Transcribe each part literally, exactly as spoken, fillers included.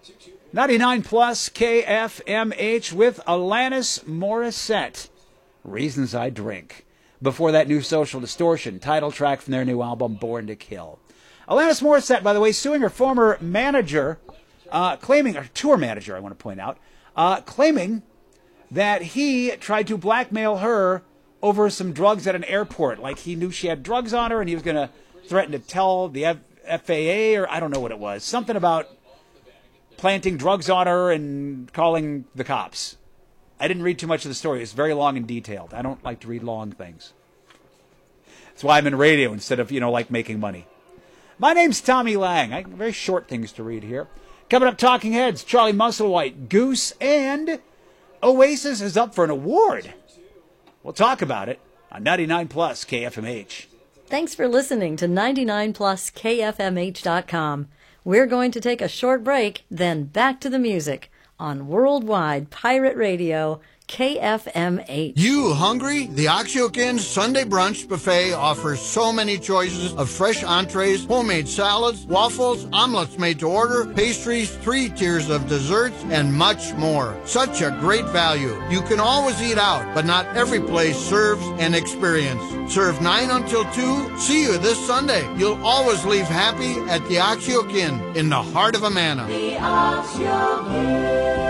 ninety-nine plus K F M H with Alanis Morissette, Reasons I Drink. Before that, New Social Distortion, title track from their new album, Born to Kill. Alanis Morissette, by the way, suing her former manager, uh, claiming, or tour manager, I want to point out, uh, claiming that he tried to blackmail her over some drugs at an airport. Like he knew she had drugs on her and he was going to threaten to tell the F A A, or I don't know what it was. Something about planting drugs on her and calling the cops. I didn't read too much of the story. It's very long and detailed. I don't like to read long things. That's why I'm in radio instead of, you know, like making money. My name's Tommy Lang. I have very short things to read here. Coming up, Talking Heads, Charlie Musselwhite, Goose, and Oasis is up for an award. We'll talk about it on ninety-nine plus K F M H. Thanks for listening to ninety-nine plus K F M H dot com. We're going to take a short break, then back to the music on Worldwide Pirate Radio, K F M H. You hungry? The Oxyokin Sunday Brunch Buffet offers so many choices of fresh entrees, homemade salads, waffles, omelets made to order, pastries, three tiers of desserts, and much more. Such a great value. You can always eat out, but not every place serves an experience. Serve nine until two. See you this Sunday. You'll always leave happy at the Oxyokin in the heart of Amana. The Oxyokin.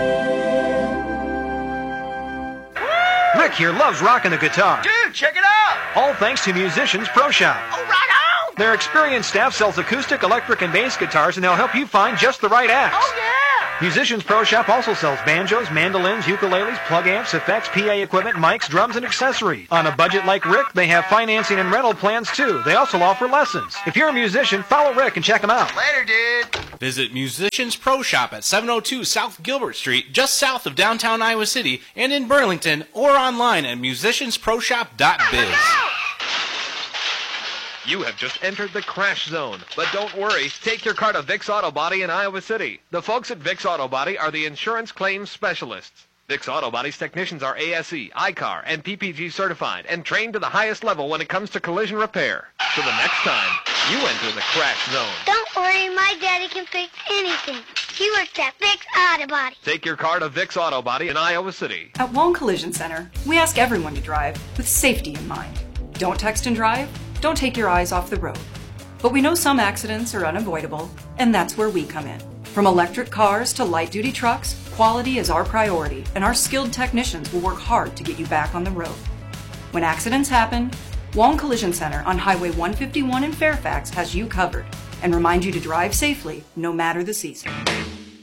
Rick here loves rocking the guitar. Dude, check it out! All thanks to Musicians Pro Shop. Oh, right on! Their experienced staff sells acoustic, electric, and bass guitars, and they'll help you find just the right axe. Oh, yeah! Musicians Pro Shop also sells banjos, mandolins, ukuleles, plug amps, effects, P A equipment, mics, drums, and accessories. On a budget like Rick, they have financing and rental plans, too. They also offer lessons. If you're a musician, follow Rick and check him out. Later, dude! Visit Musicians Pro Shop at seven oh two South Gilbert Street, just south of downtown Iowa City, and in Burlington, or online at musicians pro shop dot biz. You have just entered the crash zone. But don't worry, take your car to Vic's Auto Body in Iowa City. The folks at Vic's Auto Body are the insurance claims specialists. Vic's Auto Body's technicians are A S E, I C A R, and P P G certified and trained to the highest level when it comes to collision repair. So the next time, you enter the crash zone. Don't worry, my daddy can fix anything. He works at Vic's Auto Body. Take your car to Vic's Auto Body in Iowa City. At Wong Collision Center, we ask everyone to drive with safety in mind. Don't text and drive. Don't take your eyes off the road. But we know some accidents are unavoidable, and that's where we come in. From electric cars to light-duty trucks, quality is our priority, and our skilled technicians will work hard to get you back on the road. When accidents happen, Wong Collision Center on Highway one fifty-one in Fairfax has you covered and remind you to drive safely no matter the season.